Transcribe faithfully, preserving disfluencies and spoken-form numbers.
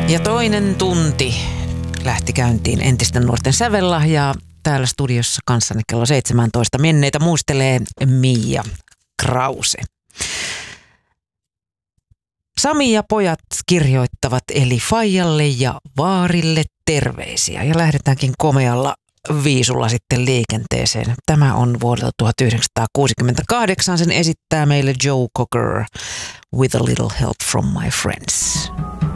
Ja toinen tunti lähti käyntiin entisten nuorten sävellahjaa. Täällä studiossa kanssani kello seitsemäntoista menneitä muistelee Mia Krause. Sami ja pojat kirjoittavat eli Faijalle ja Vaarille terveisiä ja lähdetäänkin komealla viisulla sitten liikenteeseen. Tämä on vuodelta tuhatyhdeksänsataakuusikymmentäkahdeksan. Sen esittää meille Joe Cocker, With a Little Help from My Friends.